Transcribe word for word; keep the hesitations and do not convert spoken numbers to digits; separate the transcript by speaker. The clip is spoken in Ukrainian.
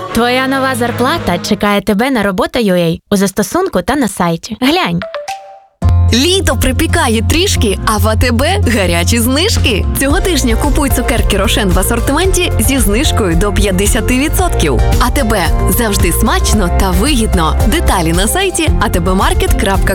Speaker 1: Твоя нова зарплата чекає тебе на робота точка ю а у застосунку та на сайті. Глянь.
Speaker 2: Літо припікає трішки, а в АТБ гарячі знижки. Цього тижня купуй цукерки Рошен в асортименті зі знижкою до п'ятдесят відсотків. АТБ – завжди смачно та вигідно. Деталі на сайті а те бе маркет крапка